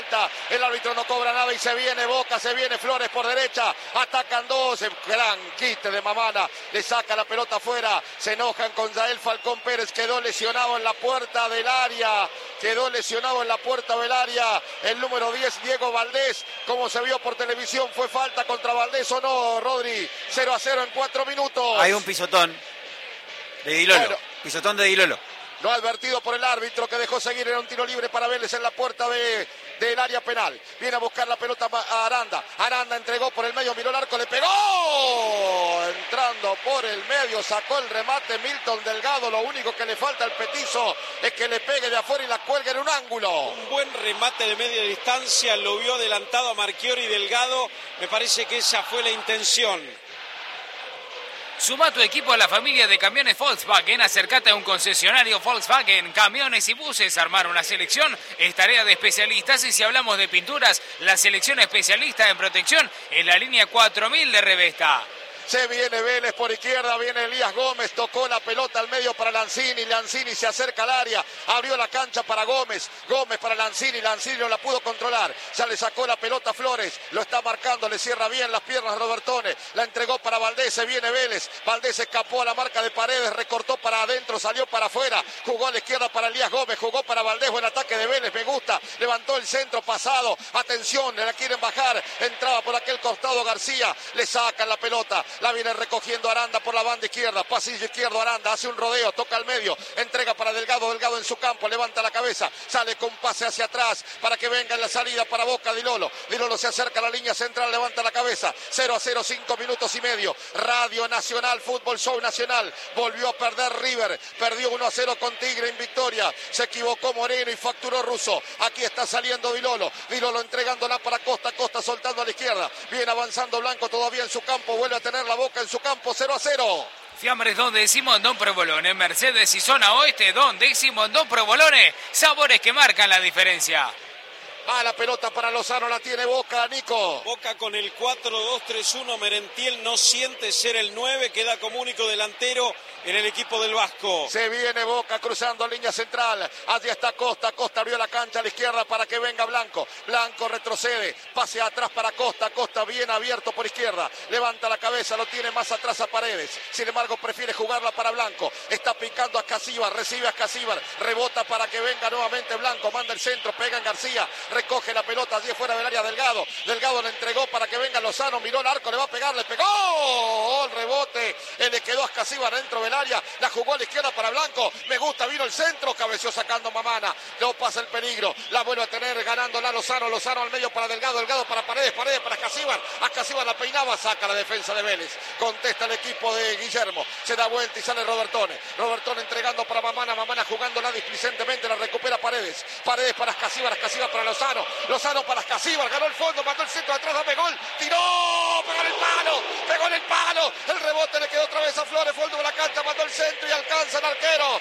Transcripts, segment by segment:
falta. El árbitro no cobra nada y se viene Boca, se viene Flores por derecha. Atacan dos. Gran quite de Mamana. Le saca la pelota afuera. Se enojan con Yael Falcón Pérez. Quedó lesionado en la puerta del área. El número 10, Diego Valdés. Como se vio por televisión, ¿fue falta contra Valdés o no, Rodri? 0-0 en 4 minutos. Hay un pisotón de Di Lolo. Pisotón de Di Lolo. No advertido por el árbitro, que dejó seguir. Era un tiro libre para Vélez en la puerta del área penal. Viene a buscar la pelota a Aranda. Aranda entregó por el medio, miró el arco, le pegó. Entrando por el medio, sacó el remate Milton Delgado. Lo único que le falta al petizo es que le pegue de afuera y la cuelgue en un ángulo. Un buen remate de media distancia, lo vio adelantado a Marchiori Delgado. Me parece que esa fue la intención. Suma tu equipo a la familia de camiones Volkswagen, acércate a un concesionario Volkswagen, camiones y buses. Armar una selección es tarea de especialistas, y si hablamos de pinturas, la selección especialista en protección es la línea 4000 de Revesta. Se viene Vélez por izquierda, viene Elías Gómez, tocó la pelota al medio para Lanzini, Lanzini se acerca al área, abrió la cancha para Gómez, Gómez para Lanzini, Lanzini no la pudo controlar, ya le sacó la pelota a Flores, lo está marcando, le cierra bien las piernas a Robertone, la entregó para Valdés, se viene Vélez, Valdés escapó a la marca de Paredes, recortó para adentro, salió para afuera, jugó a la izquierda para Elías Gómez, jugó para Valdés, buen ataque de Vélez, me gusta, levantó el centro pasado, atención, le la quieren bajar, entraba por aquel costado García, le sacan la pelota, la viene recogiendo Aranda por la banda izquierda, pasillo izquierdo Aranda, hace un rodeo, toca al medio, entrega para Delgado, Delgado en su campo, levanta la cabeza, sale con pase hacia atrás para que venga en la salida para Boca Di Lolo se acerca a la línea central, levanta la cabeza, 0-0, 5 minutos y medio, Radio Nacional, Fútbol Show Nacional, volvió a perder River, perdió 1-0 con Tigre en Victoria, se equivocó Moreno y facturó Russo, aquí está saliendo Di Lolo entregándola para Costa, Costa soltando a la izquierda, viene avanzando Blanco todavía en su campo, vuelve a tener la Boca en su campo, 0-0. Fiambres Don Décimo, Don Provolone, Mercedes y Zona Oeste, Don Décimo, Don Provolone, sabores que marcan la diferencia. A la pelota para Lozano, la tiene Boca, Nico. Boca con el 4-2-3-1, Merentiel no siente ser el 9, queda como único delantero en el equipo del Vasco. Se viene Boca cruzando línea central, allí está Costa, Costa abrió la cancha a la izquierda para que venga Blanco, Blanco retrocede, pase atrás para Costa, Costa bien abierto por izquierda, levanta la cabeza, lo tiene más atrás a Paredes, sin embargo prefiere jugarla para Blanco, está picando a Escasíbar, recibe a Escasíbar, rebota para que venga nuevamente Blanco, manda el centro, pega en García, recoge la pelota allí fuera del área Delgado, Delgado le entregó para que venga Lozano, miró el arco, le va a pegar, le pegó, el rebote, le quedó a Escasíbar dentro del área, la jugó a la izquierda para Blanco, me gusta, vino el centro, cabeció sacando Mamana, no pasa el peligro, la vuelve a tener ganándola Lozano, Lozano al medio para Delgado, Delgado para Paredes, Paredes para Escasíbar, a Escasíbar la peinaba, saca la defensa de Vélez, contesta el equipo de Guillermo, se da vuelta y sale Robertone, Robertone entregando para Mamana, Mamana jugándola displicentemente, la recupera Paredes, Paredes para Escasíbar, Escasíbar para Lozano, Lozano para Escasíbar, ganó el fondo, mandó el centro atrás, dame gol, tiró, pegó en el palo, el rebote le quedó otra vez a Flores, fue el de la cancha, mandó el centro y alcanza el arquero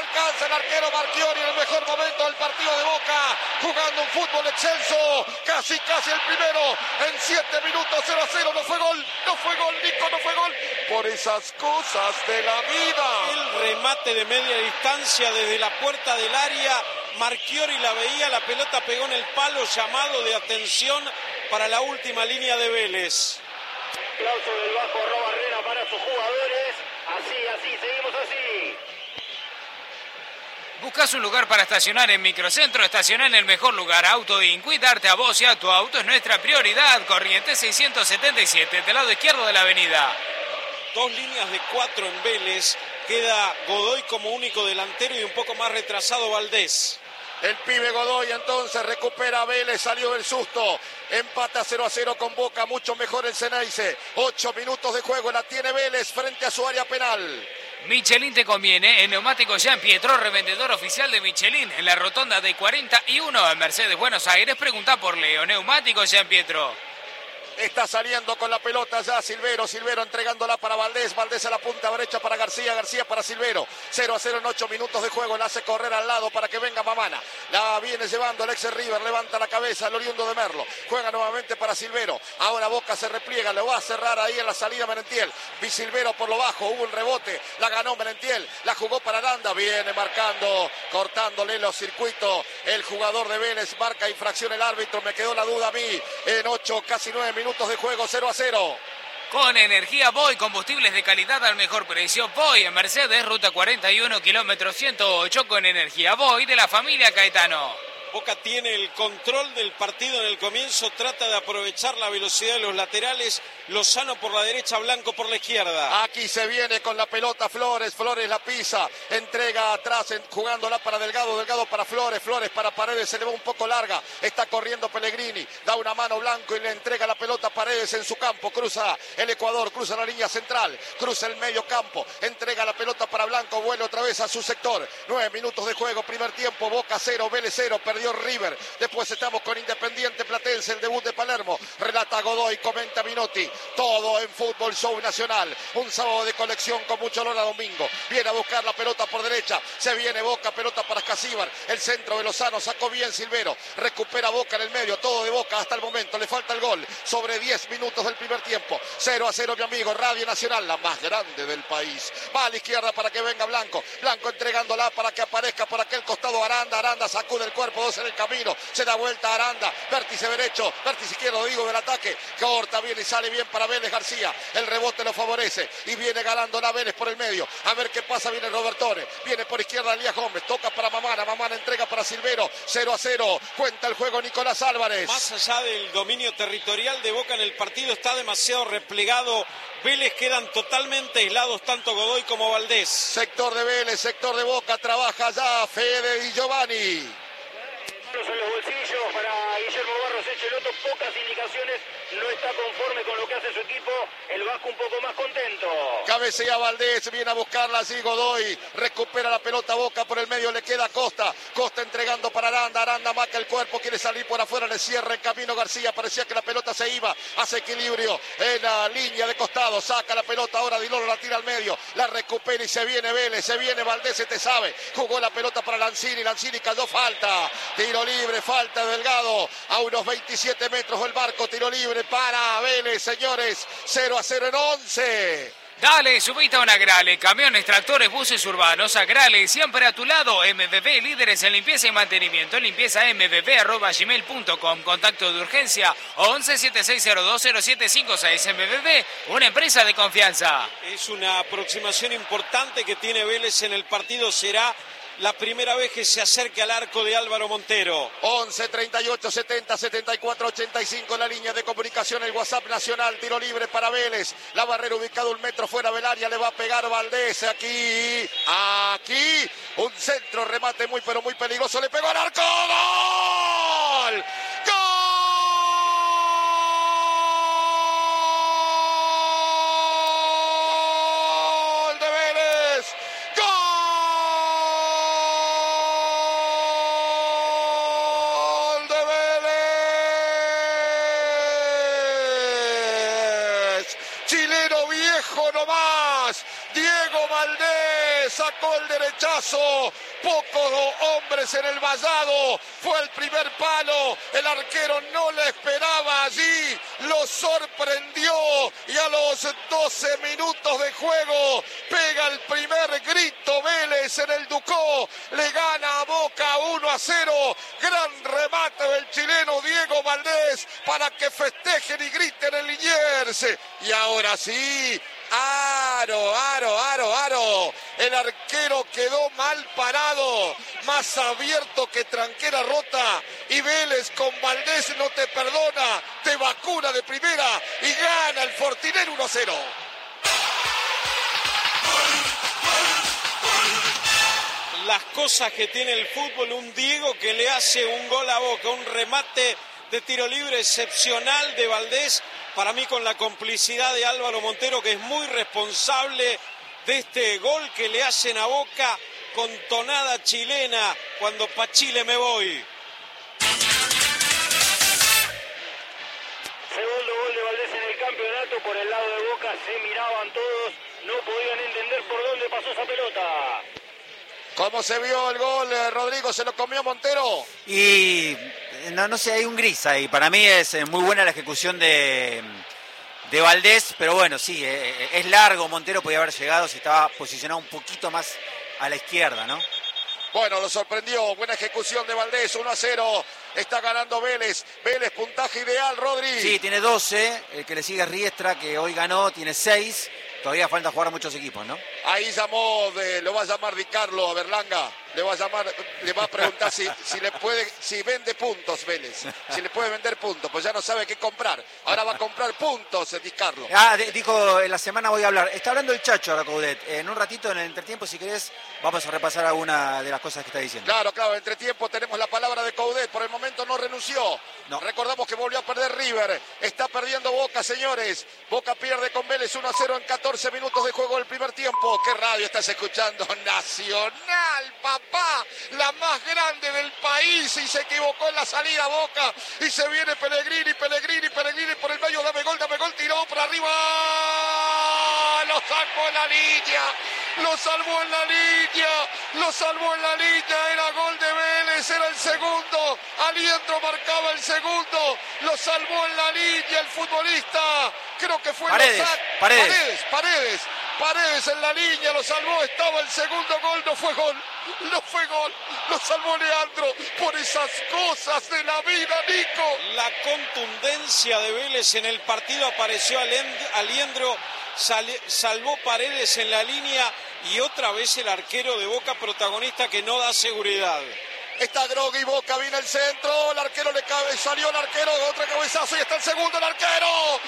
Marchiori en el mejor momento del partido de Boca, jugando un fútbol excelso, casi el primero, en 7 minutos, 0-0, no fue gol, Nico, no fue gol, por esas cosas de la vida. El remate de media distancia desde la puerta del área, Marchiori la veía, la pelota pegó en el palo, llamado de atención para la última línea de Vélez. Aplauso del Vasco Barrera para sus jugadores, así, seguimos así. ¿Buscas un lugar para estacionar en Microcentro? Estaciona en el mejor lugar. Auto Inc. Darte a vos y a tu auto es nuestra prioridad. Corrientes 677, del lado izquierdo de la avenida. 2 líneas de 4 en Vélez. Queda Godoy como único delantero y un poco más retrasado Valdés. El pibe Godoy entonces recupera a Vélez, salió del susto, empata 0-0 con Boca, mucho mejor el Ceneice. 8 minutos de juego, la tiene Vélez frente a su área penal. Michelin te conviene, el neumático Jean Pietro, revendedor oficial de Michelin, en la rotonda de 41 en Mercedes, Buenos Aires. Pregunta por Leo, neumático Jean Pietro. Está saliendo con la pelota ya Silvero entregándola para Valdés a la punta derecha para García para Silvero. 0-0 en 8 minutos de juego. La hace correr al lado para que venga Mamana. La viene llevando el ex River, levanta la cabeza el oriundo de Merlo. Juega nuevamente para Silvero. Ahora Boca se repliega, lo va a cerrar ahí en la salida Merentiel. Silvero por lo bajo, hubo un rebote, la ganó Merentiel, la jugó para Aranda, viene marcando, cortándole los circuitos el jugador de Vélez, marca infracción el árbitro, me quedó la duda a mí, en 8, casi 9 minutos de juego, 0-0. Con energía Boy, combustibles de calidad al mejor precio. Boy en Mercedes, ruta 41, kilómetro 108, con energía Boy de la familia Caetano. Boca tiene el control del partido en el comienzo, trata de aprovechar la velocidad de los laterales. Lozano por la derecha, Blanco por la izquierda. Aquí se viene con la pelota Flores la pisa, entrega atrás, jugándola para Delgado para Flores para Paredes, se le va un poco larga, está corriendo Pellegrini, da una mano Blanco y le entrega la pelota a Paredes en su campo, cruza el Ecuador, cruza la línea central, cruza el medio campo, entrega la pelota para Blanco, vuelve otra vez a su sector. 9 minutos de juego, primer tiempo, Boca 0, Vélez 0, perdió River. Después estamos con Independiente Platense, el debut de Palermo. Relata Godoy, comenta Minotti. Todo en Fútbol Show Nacional. Un sábado de colección con mucho olor a domingo. Viene a buscar la pelota por derecha. Se viene Boca, pelota para Escasíbar. El centro de Lozano, sacó bien Silvero. Recupera Boca en el medio. Todo de Boca hasta el momento. Le falta el gol. Sobre 10 minutos del primer tiempo. 0-0, mi amigo. Radio Nacional, la más grande del país. Va a la izquierda para que venga Blanco. Blanco entregándola para que aparezca por aquel costado Aranda. Aranda sacude el cuerpo. Dos en el camino. Se da vuelta Aranda. Vértice derecho. Vértice izquierdo, digo, del ataque. Corta bien y sale bien para Vélez García. El rebote lo favorece. Y viene ganando la Vélez por el medio. A ver qué pasa. Viene Robertone. Viene por izquierda Elías Gómez. Toca para Mamana. Mamana entrega para Silvero. 0-0. Cuenta el juego Nicolás Álvarez. Más allá del dominio territorial de Boca en el partido, está demasiado replegado. Vélez, quedan totalmente aislados tanto Godoy como Valdés. Sector de Vélez, sector de Boca. Trabaja ya Fede y Giovanni. En los bolsillos para Guillermo Barros Echeloto, pocas indicaciones, no está conforme con lo que hace su equipo, el Vasco un poco más contento. Cabecea Valdés, viene a buscarla así Godoy, recupera la pelota Boca por el medio, le queda Costa entregando para Aranda, Aranda marca el cuerpo, quiere salir por afuera, le cierra el camino García, parecía que la pelota se iba, hace equilibrio en la línea de costado, saca la pelota, ahora Di Loro la tira al medio, la recupera y se viene Vélez, se viene Valdés, te sabe, jugó la pelota para Lanzini cayó falta, tiro libre, falta de Delgado, a unos 27 metros del marco, tiro libre para Vélez, señores, 0-0 en 11. Dale, subite a una Agrale, camiones, tractores, buses urbanos, Agrale, siempre a tu lado, MBB, líderes en limpieza y mantenimiento, limpieza.mbb@gmail.com, contacto de urgencia 11-7602-0756, MBB, una empresa de confianza. Es una aproximación importante que tiene Vélez en el partido, será la primera vez que se acerque al arco de Álvaro Montero. 11 38 70 74 85 la línea de comunicación, el WhatsApp nacional, tiro libre para Vélez, la barrera ubicada 1 metro fuera del área, le va a pegar Valdés, aquí, un centro, remate muy pero muy peligroso, le pegó al arco, ¡gol! Diego Valdés sacó el derechazo, pocos hombres en el vallado, fue el primer palo, el arquero no le esperaba allí, lo sorprendió y a los 12 minutos de juego pega el primer grito Vélez en el Ducó, le gana a Boca 1-0, gran remate del chileno Diego Valdés para que festejen y griten en Liniers, y ahora sí, aro, el arquero quedó mal parado, más abierto que tranquera rota, y Vélez con Valdés no te perdona, te vacuna de primera y gana el Fortiner 1-0. Las cosas que tiene el fútbol, un Diego que le hace un gol a Boca, un remate de tiro libre excepcional de Valdés, para mí con la complicidad de Álvaro Montero, que es muy responsable de este gol que le hacen a Boca con tonada chilena, cuando pa' Chile me voy. Segundo gol de Valdés. se miraban todos, no podían entender por dónde pasó esa pelota. ¿Cómo se vio el gol, Rodrigo? ¿Se lo comió Montero? Y no sé, hay un gris ahí. Para mí es muy buena la ejecución de Valdés, pero bueno, sí, es largo. Montero podía haber llegado si estaba posicionado un poquito más a la izquierda, ¿no? Bueno, lo sorprendió. Buena ejecución de Valdés, 1-0. Está ganando Vélez. Vélez, puntaje ideal, Rodri. Sí, tiene 12. El que le sigue es Riestra, que hoy ganó, tiene 6. Todavía falta jugar a muchos equipos, ¿no? Ahí llamó, lo va a llamar Di Carlo a Berlanga. Le va a preguntar si vende puntos Vélez. Si le puede vender puntos, pues ya no sabe qué comprar. Ahora va a comprar puntos, Di Carlo. Dijo, en la semana voy a hablar. Está hablando el Chacho ahora, Coudet. En un ratito, en el entretiempo, si querés, vamos a repasar alguna de las cosas que está diciendo. Claro, entretiempo tenemos la palabra de Coudet. Por el momento no renunció. No. Recordamos que volvió a perder River. Está perdiendo Boca, señores. Boca pierde con Vélez 1-0 en 14 minutos de juego del primer tiempo. ¿Qué radio estás escuchando? Nacional, papá. La más grande del país. Y se equivocó en la salida Boca. Y se viene Pellegrini por el medio. Dame gol, tiró por arriba. Lo sacó en la línea. Lo salvó en la línea. Era gol de Vélez. Era el segundo. Aliendro marcaba el segundo. Lo salvó en la línea el futbolista. Creo que fue Paredes en la línea, lo salvó, estaba el segundo gol, no fue gol, lo salvó Leandro por esas cosas de la vida, Nico. La contundencia de Vélez en el partido, apareció Aliendro, salvó Paredes en la línea y otra vez el arquero de Boca protagonista que no da seguridad. Está Grogui, Boca, viene el centro, el arquero salió el arquero, otro cabezazo y está el segundo, el arquero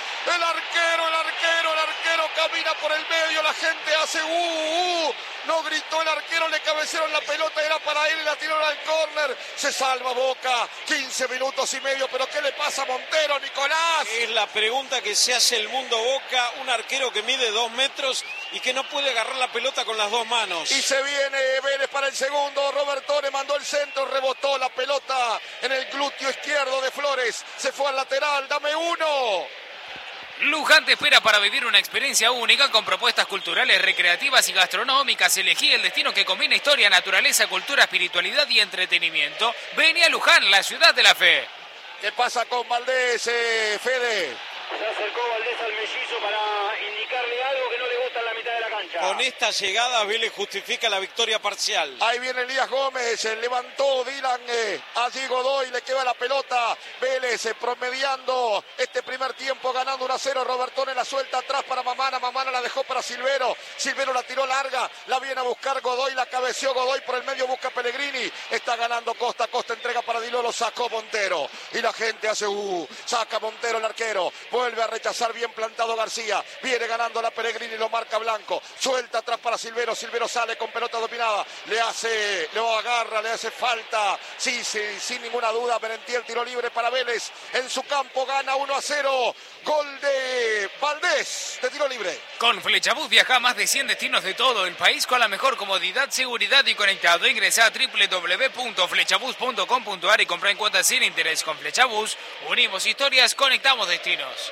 camina por el medio, la gente hace no gritó el arquero, le cabecearon la pelota, era para él y la tiraron al córner, se salva Boca, 15 minutos y medio, pero ¿qué le pasa a Montero, Nicolás? Es la pregunta que se hace el mundo Boca, un arquero que mide 2 metros y que no puede agarrar la pelota con las dos manos. Y se viene Vélez para el segundo, Robertone mandó el centro, rebotó la pelota en el glúteo izquierdo de Flores, se fue al lateral, dame uno. Luján te espera para vivir una experiencia única con propuestas culturales, recreativas y gastronómicas. Elegí el destino que combina historia, naturaleza, cultura, espiritualidad y entretenimiento. Vení a Luján, la ciudad de la fe. ¿Qué pasa con Valdés, Fede? Se acercó Valdés al mellizo para indicarle algo que no le gusta en la mitad de la cancha. Con esta llegada Vélez justifica la victoria parcial. Ahí viene Elías Gómez, levantó Dylan, allí Godoy, le queda la pelota. Vélez promediando este primer tiempo, ganando 1-0. Robertone la suelta atrás para Mamana la dejó para Silvero la tiró larga, la viene a buscar Godoy, la cabeció Godoy por el medio, busca Pellegrini, está ganando Costa entrega para Diló, lo sacó Montero. Y la gente hace saca Montero el arquero. Vuelve a rechazar, bien plantado García. Viene ganando la Pellegrini, lo marca Blanco. Suelta atrás para Silvero sale con pelota dominada. Lo agarra, le hace falta. Sí, sin ninguna duda. Merentiel, tiro libre para Vélez. En su campo gana 1-0. Gol de Valdés de tiro libre. Con Flechabús viaja a más de 100 destinos de todo el país con la mejor comodidad, seguridad y conectado. Ingresa a www.flechabús.com.ar y compra en cuotas sin interés. Con Flechabús unimos historias, conectamos destinos.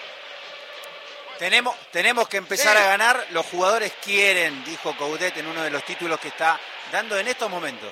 Tenemos que empezar a ganar. Los jugadores quieren, dijo Coudet en uno de los títulos que está dando en estos momentos.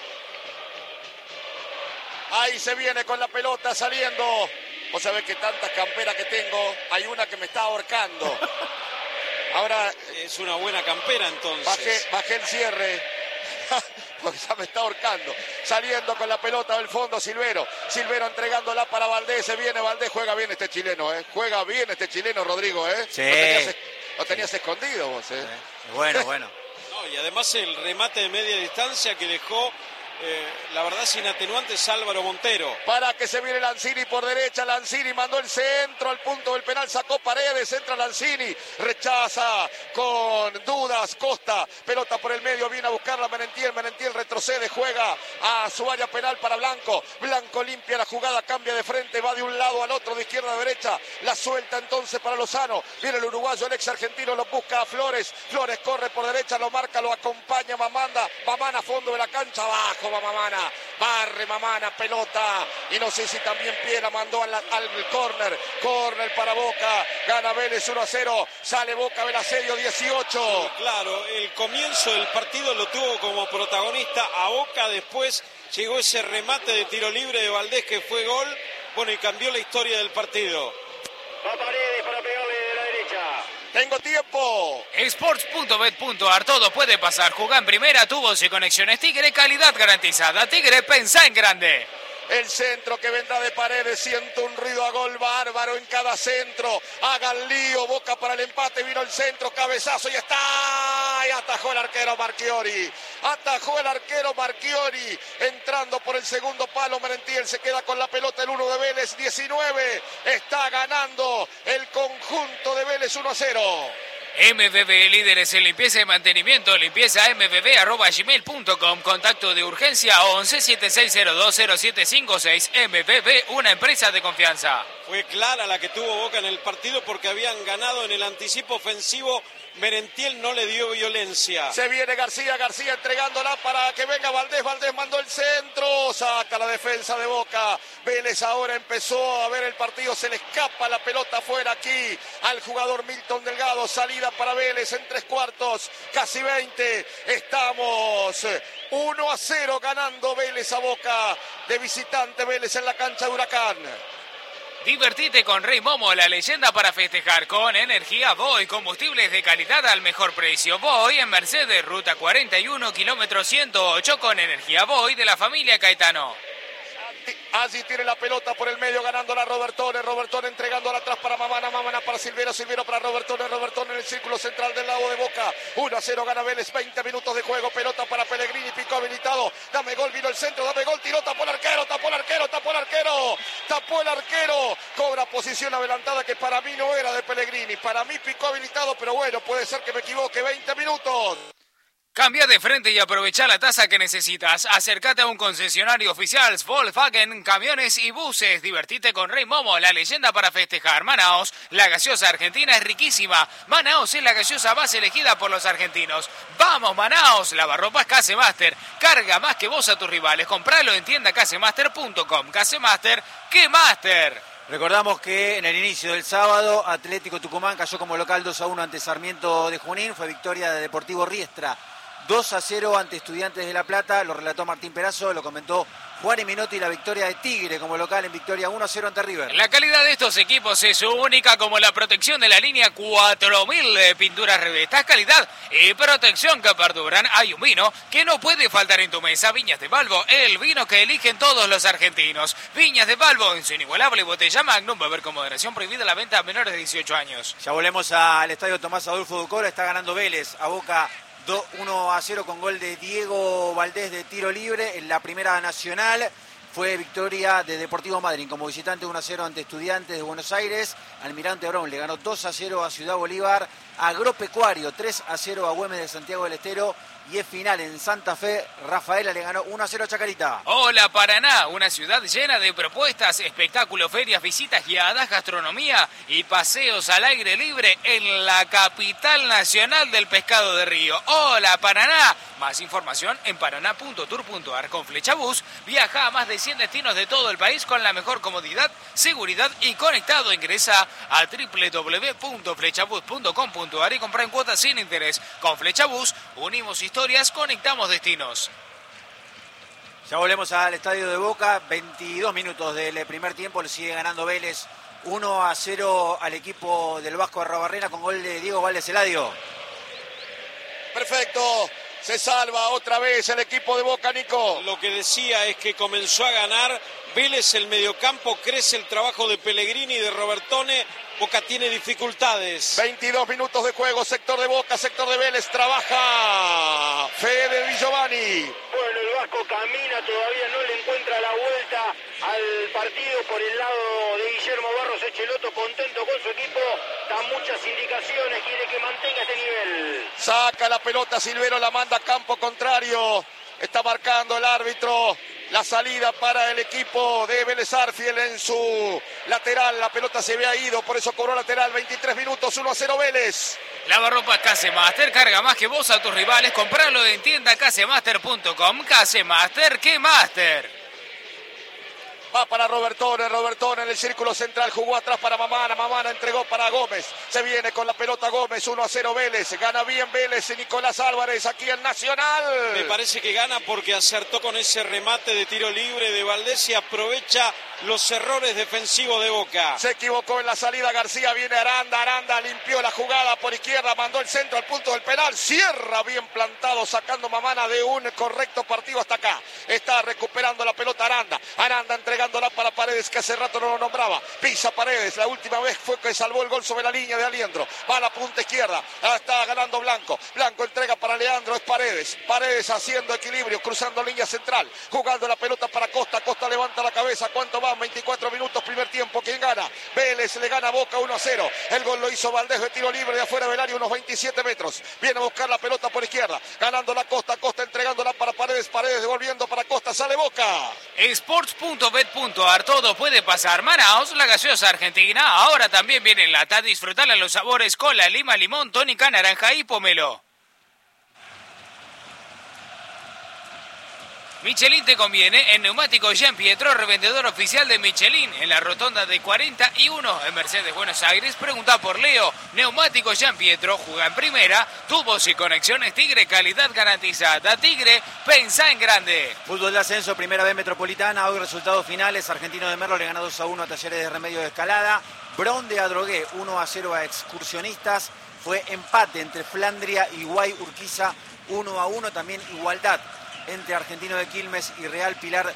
Ahí se viene con la pelota saliendo. Vos sabés que tantas camperas que tengo, hay una que me está ahorcando. Ahora es una buena campera entonces. Bajé el cierre. Porque ya me está ahorcando. Saliendo con la pelota del fondo Silvero entregándola para Valdés. Se viene Valdés, juega bien este chileno, juega bien este chileno, Rodrigo, Sí. Lo tenías escondido vos, Sí. Bueno. No, y además el remate de media distancia que dejó, la verdad, sin atenuantes, Álvaro Montero. Para que se viene Lanzini por derecha. Lanzini mandó el centro al punto del penal, sacó Paredes, entra Lanzini, rechaza con dudas Costa, pelota por el medio, viene a buscarla Merentiel retrocede, juega a su área penal para Blanco limpia la jugada, cambia de frente, va de un lado al otro, de izquierda a derecha, la suelta entonces para Lozano, viene el uruguayo, el ex argentino, lo busca a Flores corre por derecha, lo marca, lo acompaña Mamana a fondo de la cancha, abajo abajo va Mamana, barre Mamana, pelota, y no sé si también Piera mandó al córner para Boca, gana Vélez 1-0, sale Boca del asedio 18. Sí, claro, el comienzo del partido lo tuvo como protagonista a Boca, después llegó ese remate de tiro libre de Valdés que fue gol, bueno, y cambió la historia del partido. Va Paredes para pegarle de la derecha. Tengo tiempo. Sports.bet.ar, todo puede pasar. Jugá en primera, tubos y conexiones Tigre, calidad garantizada. Tigre, pensá en grande. El centro que vendrá de Paredes, siento un ruido a gol bárbaro en cada centro. Hagan lío, Boca para el empate, vino el centro, cabezazo y está. Y atajó el arquero Marchiori. Entrando por el segundo palo, Merentiel se queda con la pelota, el 1 de Vélez, 19. Está ganando el conjunto de Vélez 1-0. MBB, líderes en limpieza y mantenimiento, limpieza.mbb@gmail.com, contacto de urgencia 11-7602-0756, MBB, una empresa de confianza. Fue clara la que tuvo Boca en el partido porque habían ganado en el anticipo ofensivo, Merentiel no le dio violencia. Se viene García entregándola para que venga Valdés mandó el centro, saca la defensa de Boca. Vélez ahora empezó a ver el partido, se le escapa la pelota fuera aquí al jugador Milton Delgado, salida para Vélez en 3/4, casi 20, estamos 1-0 ganando Vélez a Boca, de visitante Vélez en la cancha de Huracán. Divertite con Rey Momo, la leyenda para festejar con energía Voy, combustibles de calidad al mejor precio. Voy en Mercedes, ruta 41, kilómetro 108 con energía Voy de la familia Caetano. Allí tiene la pelota por el medio ganándola Robertone entregándola atrás para Mamana para Silvero para Robertone en el círculo central del lado de Boca. 1-0 gana Vélez, 20 minutos de juego, pelota para Pellegrini, picó habilitado, dame gol, vino el centro, dame gol, tiró, tapó el arquero, cobra posición adelantada que para mí no era de Pellegrini, para mí picó habilitado, pero bueno, puede ser que me equivoque, 20 minutos. Cambia de frente y aprovecha la tasa que necesitas. Acércate a un concesionario oficial Volkswagen, camiones y buses. Divertite con Rey Momo, la leyenda para festejar. Manaos, la gaseosa argentina es riquísima. Manaos es la gaseosa más elegida por los argentinos. ¡Vamos, Manaos! Lavarropas Casemaster. Carga más que vos a tus rivales. Compralo en tiendacasemaster.com. Casemaster, ¡qué máster! Recordamos que en el inicio del sábado, Atlético Tucumán cayó como local 2-1 ante Sarmiento de Junín. Fue victoria de Deportivo Riestra 2-0 ante Estudiantes de La Plata. Lo relató Martín Perazo, lo comentó Juan Minotti. La victoria de Tigre como local en victoria 1-0 ante River. La calidad de estos equipos es única, como la protección de la línea 4000 de pinturas Revestas. Calidad y protección que perduran. Hay un vino que no puede faltar en tu mesa. Viñas de Balbo, el vino que eligen todos los argentinos. Viñas de Balbo, en su inigualable botella Magnum. Beber con moderación, prohibida la venta a menores de 18 años. Ya volvemos al estadio Tomás Adolfo Ducora. Está ganando Vélez a Boca 1-0 con gol de Diego Valdés de tiro libre. En la primera nacional fue victoria de Deportivo Madryn como visitante 1-0 ante Estudiantes de Buenos Aires. Almirante Brown le ganó 2-0 a Ciudad Bolívar. Agropecuario 3-0 a Güemes de Santiago del Estero. Y es final en Santa Fe, Rafaela le ganó 1-0 a Chacarita. Hola Paraná, una ciudad llena de propuestas, espectáculos, ferias, visitas guiadas, gastronomía y paseos al aire libre en la capital nacional del pescado de río. Hola Paraná, más información en paraná.tour.ar. Con Flechabús viaja a más de 100 destinos de todo el país con la mejor comodidad, seguridad y conectado. Ingresa a www.flechabús.com.ar y compra en cuotas sin interés. Con Flechabús unimos historias, conectamos destinos. Ya volvemos al estadio de Boca, 22 minutos del primer tiempo, le sigue ganando Vélez 1-0 al equipo del Vasco Arrobarrena con gol de Diego Valdés. Eladio. Perfecto, se salva otra vez el equipo de Boca, Nico. Lo que decía es que comenzó a ganar Vélez el mediocampo, crece el trabajo de Pellegrini y de Robertone. Boca tiene dificultades. 22 minutos de juego, sector de Boca, sector de Vélez, trabaja Fede Di Giovanni. Bueno, el Vasco camina, todavía no le encuentra la vuelta al partido por el lado de Guillermo Barros Echeloto, contento con su equipo, da muchas indicaciones, quiere que mantenga este nivel. Saca la pelota, Silvero la manda a campo contrario, está marcando el árbitro. La salida para el equipo de Vélez Sarsfield en su lateral. La pelota se había ido, por eso cobró lateral. 23 minutos, 1-0 Vélez. Lavarropas Casemaster, carga más que vos a tus rivales. Compralo en tienda casemaster.com. Casemaster, ¿qué master? Va para Robertone en el círculo central, jugó atrás para Mamana entregó para Gómez, se viene con la pelota Gómez, 1-0 Vélez, gana bien Vélez, Nicolás Álvarez aquí en Nacional. Me parece que gana porque acertó con ese remate de tiro libre de Valdés y aprovecha los errores defensivos de Boca. Se equivocó en la salida García, viene Aranda limpió la jugada por izquierda, mandó el centro al punto del penal, cierra bien plantado, sacando Mamana de un correcto partido hasta acá. Está recuperando la pelota Aranda entregándola para Paredes, que hace rato no lo nombraba. Pisa Paredes, la última vez fue que salvó el gol sobre la línea de Aliendro. Va a la punta izquierda, está ganando Blanco entrega para Leandro, es Paredes haciendo equilibrio, cruzando línea central, jugando la pelota para Costa levanta la cabeza. ¿Cuánto van? 24 minutos, primer tiempo. ¿Quién gana? Vélez le gana a Boca 1-0. El gol lo hizo Valdés de tiro libre de afuera del área, unos 27 metros. Viene a buscar la pelota por izquierda, ganando la Costa entregándola para Paredes devolviendo para Costa, sale Boca. Sports.bet.ar, todo puede pasar. Manaos, la gaseosa argentina, ahora también viene en lata. Disfrutala los sabores cola, lima, limón, tónica, naranja y pomelo. Michelin te conviene. En Neumáticos Gianpietro, revendedor oficial de Michelin, en la rotonda de 41 en Mercedes, Buenos Aires. Pregunta por Leo. Neumáticos Gianpietro, juega en primera. Tubos y conexiones Tigre, calidad garantizada. Tigre, pensá en grande. Fútbol de ascenso, primera B Metropolitana. Hoy resultados finales. Argentino de Merlo le gana 2-1 a Talleres de Remedios de Escalada. Bron de Adrogué, 1-0 a Excursionistas. Fue empate entre Flandria y Guay Urquiza, 1-1. También igualdad entre Argentino de Quilmes y Real Pilar,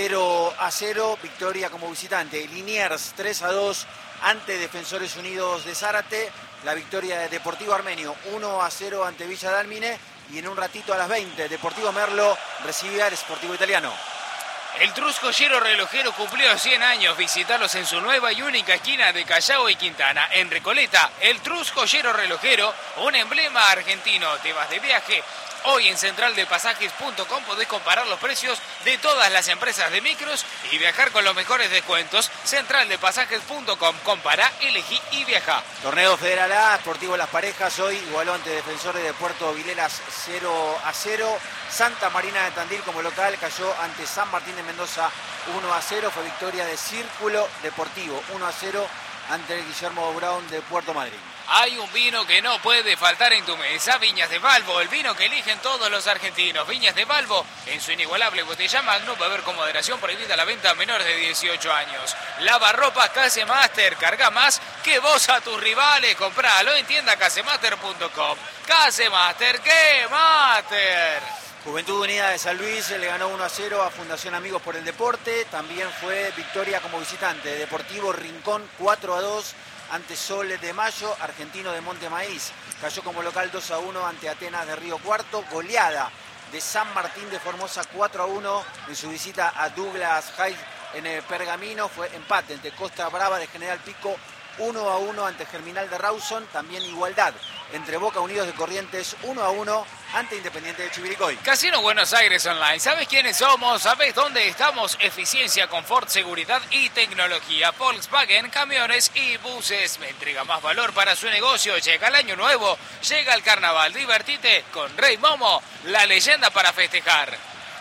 0-0. Victoria como visitante. Liniers 3-2 ante Defensores Unidos de Zárate. La victoria de Deportivo Armenio 1-0 ante Villa Dálmine. Y en un ratito a las 20, Deportivo Merlo recibe al Sportivo Italiano. El Truscollero Relojero cumplió 100 años. Visítalos en su nueva y única esquina de Callao y Quintana. En Recoleta, el Truscollero Relojero, un emblema argentino. Te vas de viaje. Hoy en centraldepasajes.com podés comparar los precios de todas las empresas de micros y viajar con los mejores descuentos. Centraldepasajes.com, compará, elegí y viaja. Torneo Federal A, Sportivo Las Parejas, hoy igualó ante Defensores de Puerto Vilelas 0-0. Santa Marina de Tandil como local cayó ante San Martín de Mendoza 1-0. Fue victoria de Círculo Deportivo 1-0 ante el Guillermo Brown de Puerto Madryn. Hay un vino que no puede faltar en tu mesa, Viñas de Balbo, el vino que eligen todos los argentinos. Viñas de Balbo, en su inigualable botella Magnum, beber con moderación, prohibida la venta a menores de 18 años. Lavarropas Casemaster, carga más que vos a tus rivales. Compralo en tienda casemaster.com. Casemaster, ¡qué master! Juventud Unida de San Luis le ganó 1-0 a Fundación Amigos por el Deporte. También fue victoria como visitante. Deportivo Rincón 4-2 ante Sol de Mayo. Argentino de Monte Maíz cayó como local 2-1 ante Atenas de Río Cuarto. Goleada de San Martín de Formosa 4-1 en su visita a Douglas High en el Pergamino. Fue empate entre Costa Brava de General Pico 1-1 ante Germinal de Rawson. También igualdad entre Boca Unidos de Corrientes 1-1 ante Independiente de Chivilcoy. Casino Buenos Aires Online. ¿Sabes quiénes somos? ¿Sabes dónde estamos? Eficiencia, confort, seguridad y tecnología. Volkswagen, camiones y buses. Me entrega más valor para su negocio. Llega el año nuevo. Llega el carnaval. Divertite con Rey Momo, la leyenda para festejar.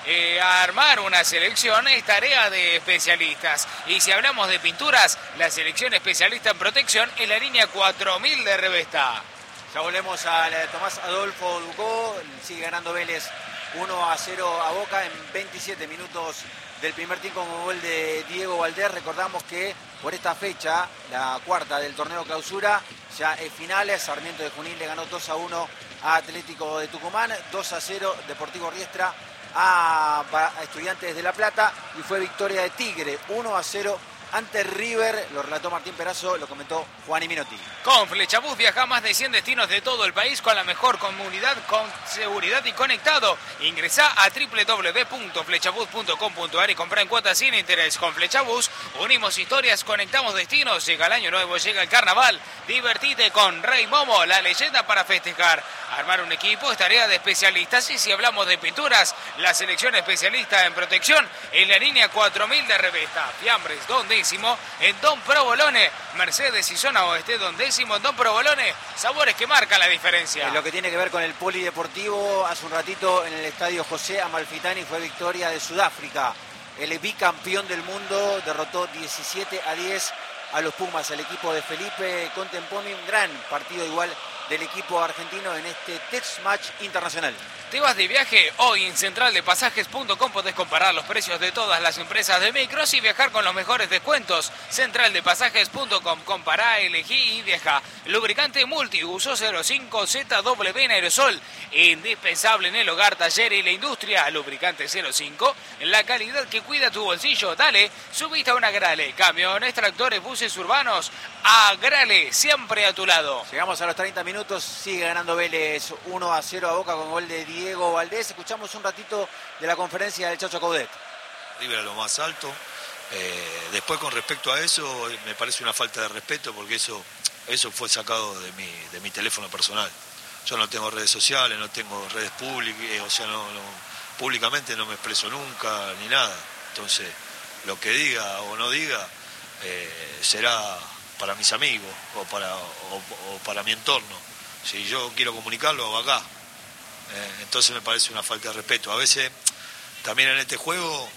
Armar una selección es tarea de especialistas. Y si hablamos de pinturas, la selección especialista en protección es la línea 4000 de Revesta. Ya volvemos a la de Tomás Adolfo Ducó. Sigue ganando Vélez 1-0 a Boca en 27 minutos del primer tiempo con gol de Diego Valdés. Recordamos que por esta fecha, la cuarta del torneo clausura, ya es finales. Sarmiento de Junín le ganó 2-1 a Atlético de Tucumán, 2-0 Deportivo Riestra a Estudiantes de La Plata, y fue victoria de Tigre 1-0 ante River. Lo relató Martín Perazo, lo comentó Juan Minotti. Con Flechabús viaja a más de 100 destinos de todo el país con la mejor comunidad, con seguridad y conectado. Ingresá a www.flechabús.com.ar y comprá en cuotas sin interés. Con Flechabús unimos historias, conectamos destinos. Llega el año nuevo, llega el carnaval. Divertite con Rey Momo, la leyenda para festejar. Armar un equipo es tarea de especialistas, y si hablamos de pinturas, la selección especialista en protección en la línea 4000 de Revesta. Fiambres Don Décimo en Don Provolone. Mercedes y zona oeste Don Décimo en Don Provolone. Sabores que marcan la diferencia. En lo que tiene que ver con el polideportivo, hace un ratito en el estadio José Amalfitani fue victoria de Sudáfrica. El bicampeón del mundo derrotó 17-10 a los Pumas. El equipo de Felipe Contemponi, un gran partido igual del equipo argentino en este test match internacional. ¿Te vas de viaje? Hoy en centraldepasajes.com podés comparar los precios de todas las empresas de micros y viajar con los mejores descuentos. Centraldepasajes.com, compará, elegí y viaja. Lubricante multiuso 05ZW en aerosol, indispensable en el hogar, taller y la industria. Lubricante 05, la calidad que cuida tu bolsillo. Dale, subiste a una Grale. Camiones, tractores, buses urbanos. A Grale, siempre a tu lado. Llegamos a los 30 minutos, sigue ganando Vélez 1-0 a Boca con gol de Diego Valdés. Escuchamos un ratito de la conferencia del Chacho Coudet. River a lo más alto. Después, con respecto a eso, me parece una falta de respeto, porque eso fue sacado de mi teléfono personal. Yo no tengo redes sociales, no tengo redes públicas, o sea, públicamente no me expreso nunca ni nada. Entonces, lo que diga o no diga será para mis amigos o para mi entorno. Si yo quiero comunicarlo, hago acá. Entonces me parece una falta de respeto. A veces también en este juego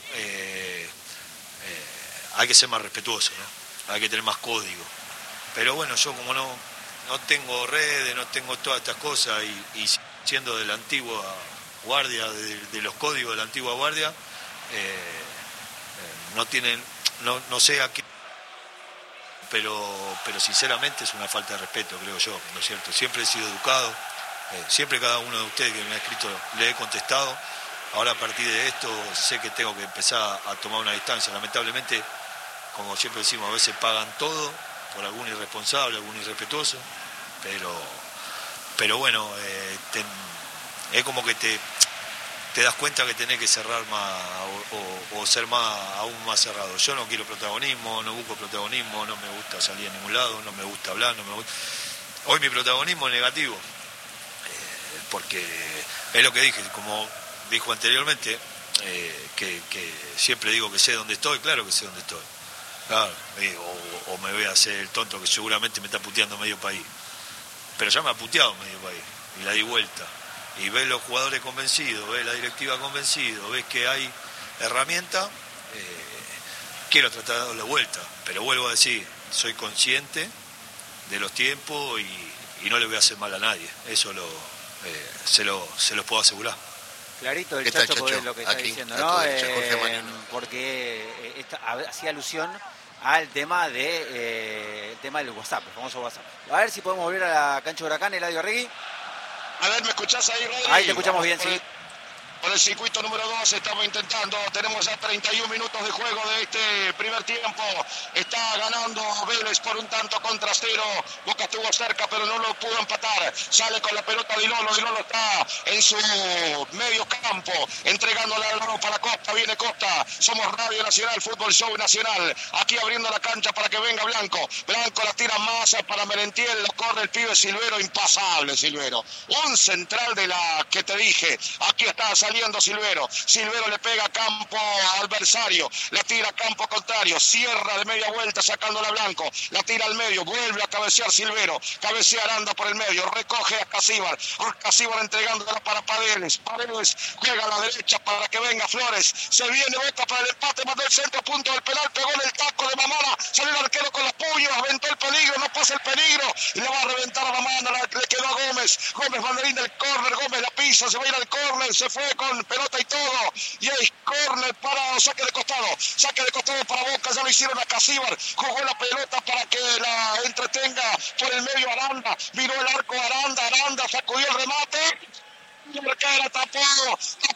hay que ser más respetuoso, ¿no? Hay que tener más código. Pero bueno, yo como no tengo redes, no tengo todas estas cosas, y siendo de la antigua guardia, de los códigos de la antigua guardia, no sé a qué, pero sinceramente es una falta de respeto, creo yo, ¿no es cierto? Siempre he sido educado. Siempre cada uno de ustedes que me ha escrito le he contestado. Ahora, a partir de esto, sé que tengo que empezar a tomar una distancia. Lamentablemente, como siempre decimos, a veces pagan todo por algún irresponsable, algún irrespetuoso, pero bueno, es como que te das cuenta que tenés que cerrar más o ser aún más cerrado. Yo no quiero protagonismo, no busco protagonismo, no me gusta salir a ningún lado, no me gusta hablar, Hoy mi protagonismo es negativo. Porque es lo que dije, como dijo anteriormente, que siempre digo que sé dónde estoy. Claro que sé dónde estoy. Claro, o me voy a hacer el tonto que seguramente me está puteando medio país. Pero ya me ha puteado medio país y la di vuelta. Y ves los jugadores convencidos, ves la directiva convencido, ves que hay herramientas, quiero tratar de darle vuelta. Pero vuelvo a decir, soy consciente de los tiempos y no le voy a hacer mal a nadie. Eso se los puedo asegurar. Clarito el Chacho Coudet lo que está diciendo, ¿no? Porque hacía alusión al tema del WhatsApp, el famoso WhatsApp. A ver si podemos volver a la cancha de Huracán, Eladio Arregui. A ver, ¿me escuchás ahí, Rodri? Ahí te escuchamos bien, sí. Por el circuito número 2 estamos intentando, tenemos ya 31 minutos de juego de este primer tiempo. Está ganando Vélez por un tanto contra 0. Boca estuvo cerca, pero no lo pudo empatar. Sale con la pelota Dilolo está en su medio campo, entregándole al balón para Costa. Viene Costa, somos Radio Nacional, Fútbol Show Nacional. Aquí abriendo la cancha para que venga Blanco. Blanco la tira más para Merentiel, lo corre el pibe Silvero, impasable Silvero. Un central de la que te dije. Aquí está saliendo Silvero le pega a campo adversario, la tira a campo contrario, cierra de media vuelta sacándola a Blanco, la tira al medio, vuelve a cabecear Silvero, cabecea Aranda por el medio, recoge a Casíbar entregándola para Paredes juega a la derecha para que venga Flores, se viene Boca para el empate, mandó el centro, punto del penal, pegó en el taco de Mamana, salió el arquero con los puños, aventó el peligro, no pasa el peligro y le va a reventar a Mamana, le quedó a Gómez banderín del córner, Gómez la pisa, se va a ir al córner, se fue con pelota y todo, y hay córner para saque de costado para Boca, ya lo hicieron a Casíbar, jugó la pelota para que la entretenga por el medio Aranda, miró el arco Aranda, sacudió el remate, tapó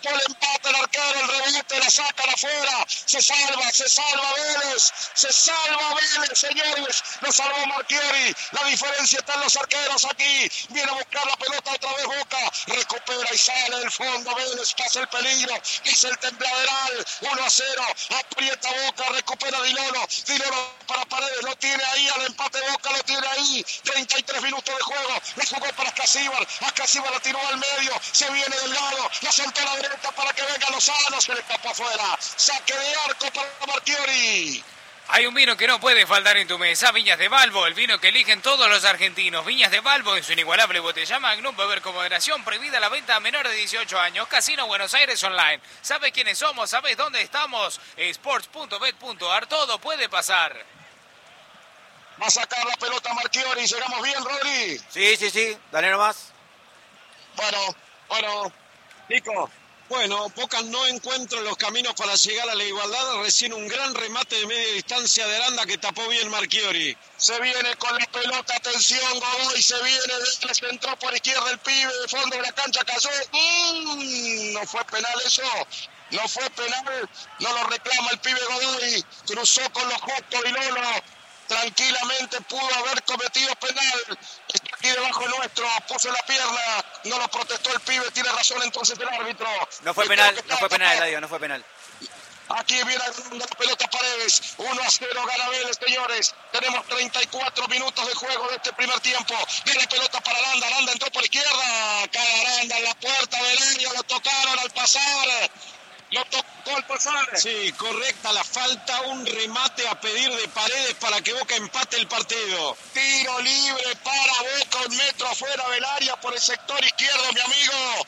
tapó el empate el arquero, el rebote, la sacan afuera, se salva Vélez, señores, lo salvó Marchiori, la diferencia está en los arqueros aquí, viene a buscar la pelota otra vez Boca, recupera y sale del fondo Vélez, pasa el peligro, es el tembladeral, 1-0, aprieta Boca, recupera Dilono para Paredes, lo tiene ahí, al empate Boca lo tiene ahí, 33 minutos de juego, lo jugó para Ascasíbar la tiró al medio, se viene Delgado, la soltó a la derecha para que venga Lozano, se le escapó afuera, saque de arco para Marchiori. Hay un vino que no puede faltar en tu mesa, Viñas de Balbo, el vino que eligen todos los argentinos. Viñas de Balbo en su inigualable botella Magnum, beber con moderación, prohibida la venta a menores de 18 años. Casino Buenos Aires Online. ¿Sabes quiénes somos? ¿Sabes dónde estamos? Sports.bet.ar, todo puede pasar. Va a sacar la pelota Marchiori, ¿llegamos bien, Rodri? Sí, dale nomás. Bueno, Nico. Bueno, Boca no encuentra los caminos para llegar a la igualdad. Recién un gran remate de media distancia de Aranda que tapó bien Marchiori. Se viene con la pelota, atención, Godoy, se viene, se entró por izquierda el pibe, de fondo de la cancha cayó. No fue penal eso, no fue penal, no lo reclama el pibe Godoy, cruzó con los justos Dilono. Tranquilamente pudo haber cometido penal, está aquí debajo nuestro, puso la pierna, no lo protestó el pibe, tiene razón entonces el árbitro. No fue penal, Eladio, no fue penal. Aquí viene la pelota Paredes, 1-0 gana Vélez, señores. Tenemos 34 minutos de juego de este primer tiempo. Viene pelota para Aranda entró por izquierda, cae Aranda en la puerta del área, lo tocaron al pasar. Lo tocó al pasar. Sí, correcta la falta, un remate a pedir de Paredes para que Boca empate el partido. Tiro libre para Boca, 1 metro afuera del área por el sector izquierdo, mi amigo.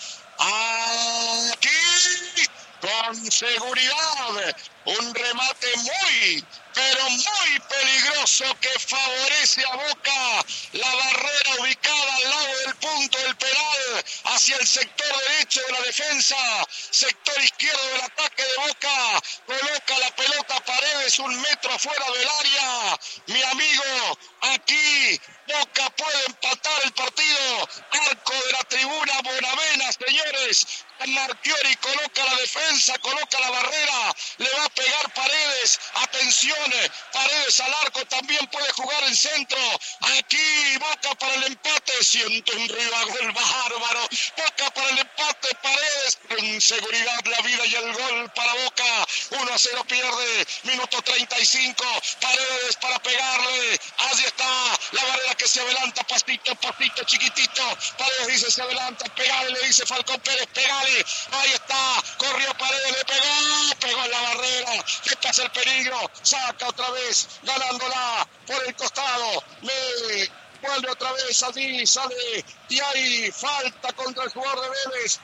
Aquí, con seguridad, un remate pero muy peligroso que favorece a Boca. La barrera ubicada al lado del punto del penal, hacia el sector derecho de la defensa, sector izquierdo del ataque de Boca. Coloca la pelota Paredes 1 metro afuera del área. Mi amigo, aquí Boca puede empatar el partido. Arco de la tribuna Bonavena, señores. Marchiori coloca la defensa, coloca la barrera, le va a pegar Paredes, atención, Paredes al arco, también puede jugar en centro, aquí Boca para el empate, siente un ribagol bárbaro, Boca para el empate, Paredes, con seguridad la vida y el gol para Boca, 1-0 pierde, minuto 35, Paredes para pegarle, allí está, la barrera que se adelanta, pasito, chiquitito, Paredes dice se adelanta, pegale, le dice Falcón Pérez, pegale, ahí está, corrió Paredes, le pegó en la barrera, le pasa el peligro, saca otra vez, ganándola por el costado, vuelve otra vez allí, sale, y hay falta contra el jugador de Vélez,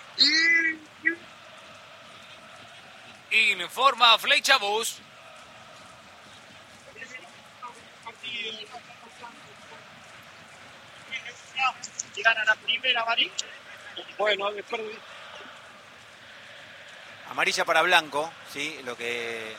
Informa Flecha Bus. Y gana la primera amarilla. Bueno, después Amarilla para Blanco, sí, lo que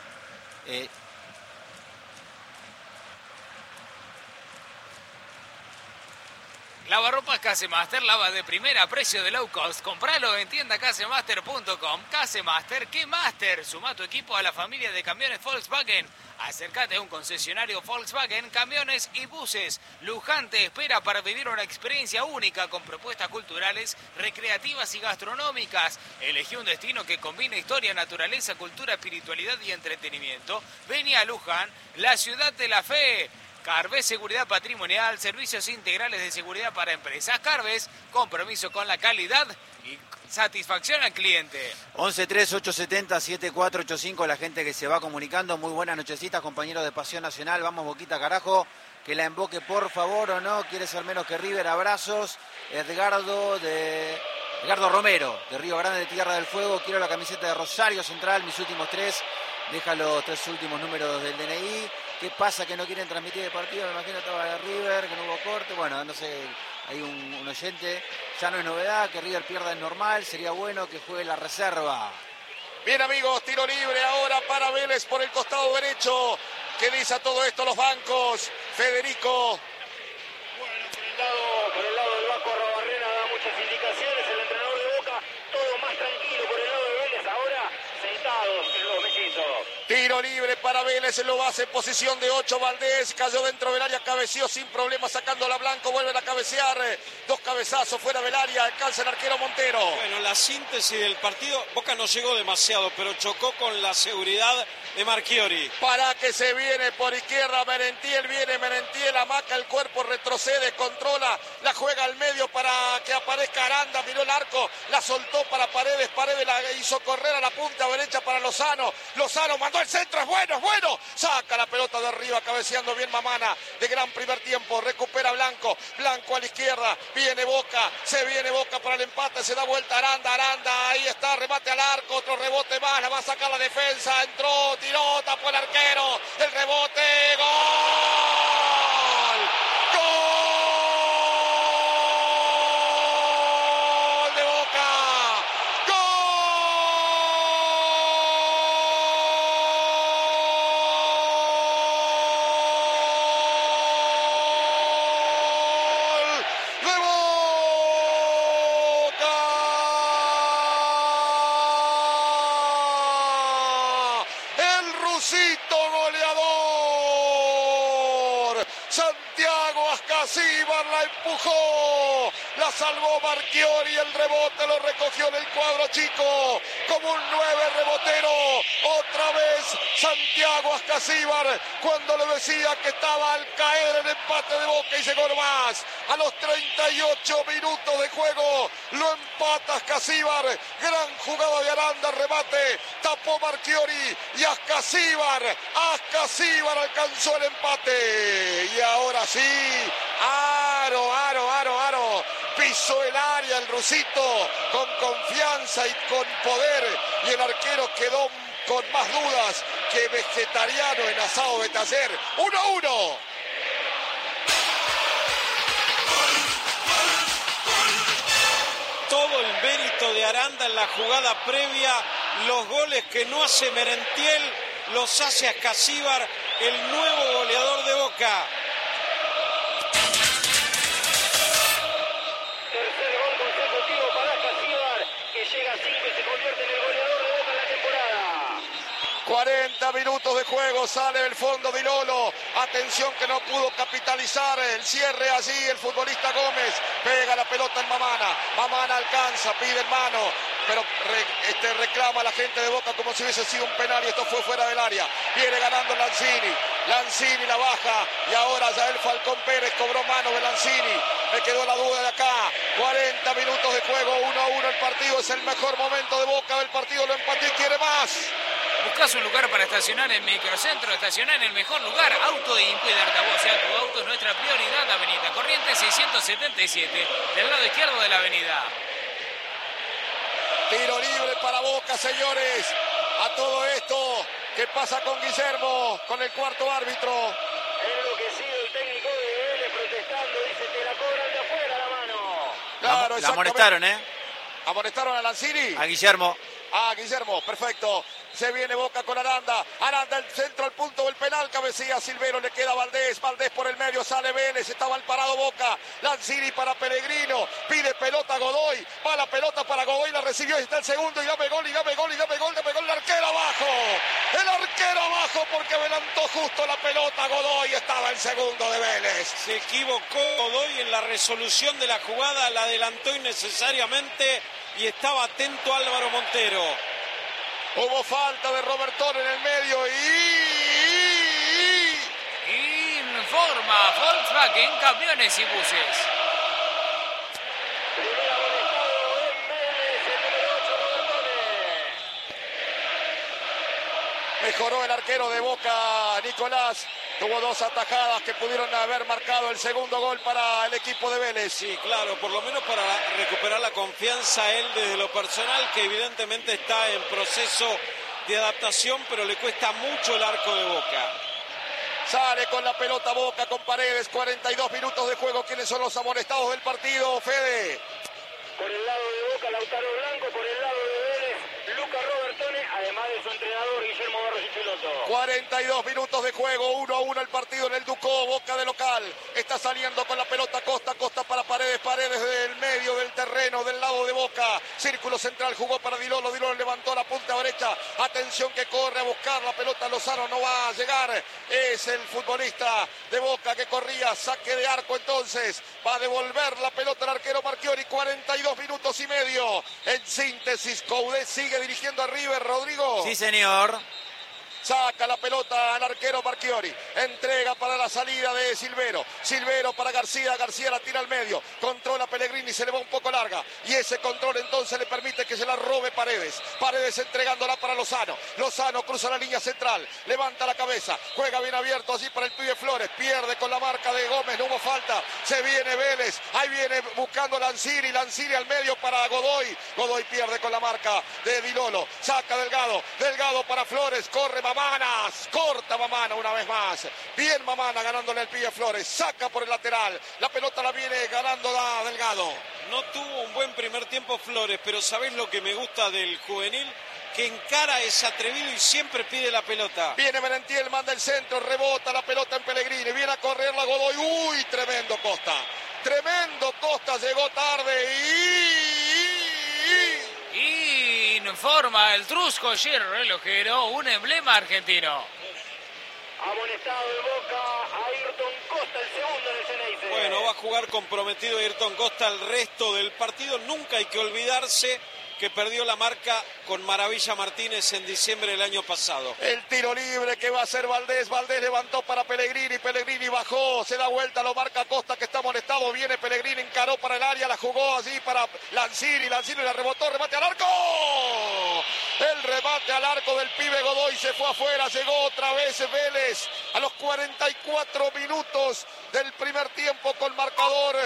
Lavarropas Casemaster, lava de primera, precio de low cost. Compralo en tienda casemaster.com. Casemaster, ¿qué Master? Suma tu equipo a la familia de camiones Volkswagen. Acércate a un concesionario Volkswagen, camiones y buses. Luján te espera para vivir una experiencia única con propuestas culturales, recreativas y gastronómicas. Elegí un destino que combine historia, naturaleza, cultura, espiritualidad y entretenimiento. Vení a Luján, la ciudad de la fe. Carves Seguridad Patrimonial, servicios integrales de seguridad para empresas. Carves, compromiso con la calidad y satisfacción al cliente. 11-3-870-7485, la gente que se va comunicando. Muy buenas nochecitas, compañeros de Pasión Nacional. Vamos, Boquita, carajo. Que la emboque, por favor, o no. Quiere ser menos que River. Abrazos. Edgardo Romero, de Río Grande, de Tierra del Fuego. Quiero la camiseta de Rosario Central, mis últimos 3. Deja los 3 últimos números del DNI. ¿Qué pasa que no quieren transmitir el partido? Me imagino que estaba de River, que no hubo corte. Bueno, no sé, hay un oyente. Ya no es novedad, que River pierda es normal. Sería bueno que juegue la reserva. Bien, amigos, tiro libre ahora para Vélez por el costado derecho. ¿Qué dice a todo esto los bancos? Federico. Bueno, por el lado del Vasco Arrobarrena da muchas indicaciones. El entrenador de Boca, todo más tranquilo por el lado de Vélez. libre para Vélez, lo hace en posición de 8. Valdés cayó dentro del área, cabeció sin problema, sacándola Blanco, vuelven a cabecear. 2 cabezazos fuera del área, alcanza el arquero Montero. Bueno, la síntesis del partido, Boca no llegó demasiado, pero chocó con la seguridad de Marchiori. Para que se viene por izquierda Merentiel, viene Merentiel, amaca el cuerpo, retrocede, controla, la juega al medio para que aparezca Aranda, miró el arco, la soltó para Paredes, Paredes la hizo correr a la punta derecha para Lozano, Lozano mandó el centro, es bueno, saca la pelota de arriba, cabeceando bien Mamana, de gran primer tiempo, recupera Blanco, Blanco a la izquierda, viene Boca, se viene Boca para el empate, se da vuelta Aranda, ahí está, remate al arco, otro rebote más, la va a sacar la defensa, entró, tiró, tapó el arquero, el rebote, ¡gol! ¡Gol de Boca! Goleador Santiago Ascasíbar la empujó, la salvó Marchiori, el rebote lo recogió en el cuadro chico como un 9 rebotero. Otra vez Santiago Ascasíbar, cuando le decía que estaba al caer el empate de Boca, y llegó más a los 38 minutos de juego, lo empata Ascasíbar, gran jugada de Aranda, remate, tapó Marchiori y Ascasíbar alcanzó el empate, y ahora sí, aro, pisó el área el rusito con confianza y con poder, y el arquero quedó con más dudas que vegetariano en asado de taller. 1-1. Todo el mérito de Aranda en la jugada previa, los goles que no hace Merentiel los hace Ascasíbar, el nuevo goleador de Boca. Tercer gol consecutivo para Ascasíbar, que llega a 5 y se convierte en el goleador de Boca en la temporada. 40 minutos de juego, sale del fondo Di Lolo, atención que no pudo capitalizar el cierre allí el futbolista Gómez, pega la pelota en Mamana alcanza, pide en mano, pero reclama a la gente de Boca como si hubiese sido un penal y esto fue fuera del área. Viene ganando Lanzini la baja y ahora Yael Falcón Pérez cobró mano de Lanzini. Me quedó la duda de acá. 40 minutos de juego, 1-1 el partido, es el mejor momento de Boca del partido, lo empató y quiere más. ¿Buscas un lugar para estacionar en Microcentro? Estacionar en el mejor lugar. Auto de Impu y de Altavoz. Tu auto es nuestra prioridad. Avenida Corrientes 677, del lado izquierdo de la avenida. Tiro libre para Boca, señores. A todo esto, ¿qué pasa con Guillermo? Con el cuarto árbitro. Enloquecido el técnico de Vélez protestando, dice, te la cobran de afuera la mano. Claro, la amonestaron, ¿Amonestaron a Lanzini? A Guillermo. Guillermo, perfecto. Se viene Boca con Aranda el centro al punto del penal, cabecilla Silvero, le queda Valdés por el medio, sale Vélez, está mal parado Boca, Lanzini para Pellegrino, pide pelota Godoy, va la pelota para Godoy, la recibió y está el segundo, y dame gol, el arquero abajo porque adelantó justo la pelota Godoy, estaba el segundo de Vélez. Se equivocó Godoy en la resolución de la jugada, la adelantó innecesariamente y estaba atento Álvaro Montero. Hubo falta de Robertón en el medio Informa Volkswagen Camiones y Buses. Primer amonestado en Vélez, el número 8, Robertone. Mejoró el arquero de Boca, Nicolás. Tuvo 2 atajadas que pudieron haber marcado el segundo gol para el equipo de Vélez. Sí, claro, por lo menos para recuperar la confianza él desde lo personal, que evidentemente está en proceso de adaptación, pero le cuesta mucho el arco de Boca. Sale con la pelota Boca con Paredes, 42 minutos de juego. ¿Quiénes son los amonestados del partido, Fede? Por el lado de Boca, Lautaro Blanco, por el lado de Vélez, Lucas Robertone, además de su entrenador Guillermo Barros Echeloto. 42 minutos de juego, 1-1 el partido en el Ducó, Boca de local. Está saliendo con la pelota Costa para Paredes del medio del terreno, del lado de Boca. Círculo central, jugó para Di Lolo levantó la punta derecha, atención que corre a buscar la pelota, Lozano no va a llegar, es el futbolista de Boca que corría, saque de arco entonces, va a devolver la pelota al arquero Marchiori, 42 minutos y medio, en síntesis, Coudet sigue dirigiendo a River, Rodrigo. Sí, señor. Saca la pelota al arquero Marchiori. Entrega para la salida de Silvero. Silvero para García. García la tira al medio. Controla Pellegrini. Se le va un poco larga. Y ese control entonces le permite que se la robe Paredes. Paredes entregándola para Lozano. Lozano cruza la línea central. Levanta la cabeza. Juega bien abierto así para el pibe Flores. Pierde con la marca de Gómez. No hubo falta. Se viene Vélez. Ahí viene buscando Lanzini. Lanzini al medio para Godoy. Godoy pierde con la marca de Di Lolo. Saca Delgado. Delgado para Flores. Corre Mamanas, corta Mamana una vez más. Bien Mamana ganándole el pibe Flores. Saca por el lateral. La pelota la viene ganando Delgado. No tuvo un buen primer tiempo Flores, pero ¿sabés lo que me gusta del juvenil? Que encara, es atrevido y siempre pide la pelota. Viene Merentiel, manda el centro, rebota la pelota en Pellegrini. Viene a correrla Godoy. Uy, tremendo Costa. Tremendo Costa, llegó tarde Y informa el Trusco ayer relojero, un emblema argentino. Amonestado de Boca, Ayrton Costa, el segundo en el Ceneice. Bueno, va a jugar comprometido Ayrton Costa el resto del partido. Nunca hay que olvidarse que perdió la marca con Maravilla Martínez en diciembre del año pasado. El tiro libre que va a hacer Valdés. Valdés levantó para Pellegrini. Pellegrini bajó, se da vuelta, lo marca Costa que está molestado. Viene Pellegrini, encaró para el área, la jugó allí para Lanzini. Lanzini la rebotó, remate al arco. El remate al arco del pibe Godoy se fue afuera. Llegó otra vez Vélez a los 44 minutos del primer tiempo con marcador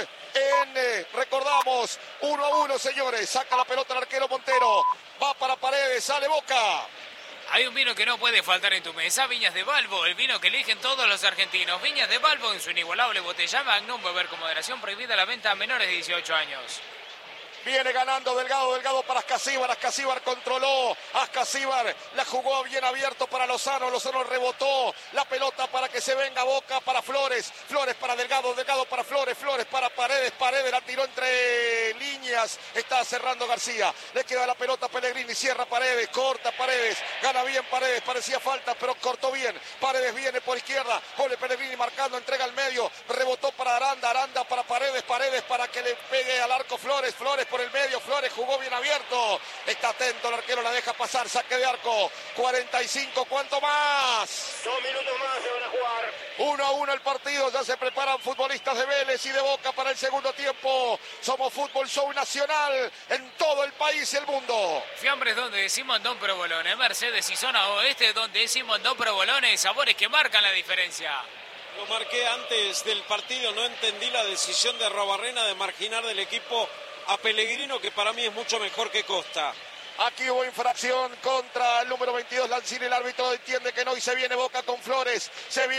recordamos, 1-1, señores. Saca la pelota el arquero Montero. Va para Paredes, sale Boca. Hay un vino que no puede faltar en tu mesa, Viñas de Balbo, el vino que eligen todos los argentinos. Viñas de Balbo en su inigualable botella Magnum, beber con moderación, prohibida la venta a menores de 18 años. Viene ganando Delgado para Ascasíbar. Ascasíbar controló. Ascasíbar la jugó bien abierto para Lozano. Lozano rebotó la pelota para que se venga Boca para Flores. Flores para Delgado. Delgado para Flores. Flores para Paredes. Paredes la tiró entre líneas. Está cerrando García. Le queda la pelota a Pellegrini. Cierra Paredes. Corta Paredes. Gana bien Paredes. Parecía falta, pero cortó bien. Paredes viene por izquierda. Pone Pellegrini marcando. Entrega al medio. Rebotó para Aranda. Aranda para Paredes. Paredes para que le pegue al arco Flores. Flores por el medio, Flores jugó bien abierto, está atento el arquero, la deja pasar, saque de arco, 45, ¿cuánto más? 2 minutos más se van a jugar. 1-1 el partido, ya se preparan futbolistas de Vélez y de Boca para el segundo tiempo. Somos Fútbol Show Nacional en todo el país y el mundo. Fiambres donde decimos Don Provolone, Mercedes y zona oeste donde decimos Don Provolone, sabores que marcan la diferencia. Lo marqué antes del partido, no entendí la decisión de Arrobarrena de marginar del equipo a Pellegrino, que para mí es mucho mejor que Costa. Aquí hubo infracción contra el número 22, Lanzini, el árbitro entiende que no y se viene Boca con Flores,